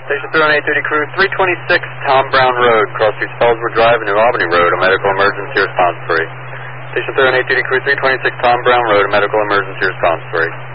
Station 318 Crew, 326 Tom Brown Road, cross streets Fellswood Drive and New Albany Road, a medical emergency response 3. Station 318 Crew, 326 Tom Brown Road, a medical emergency response 3.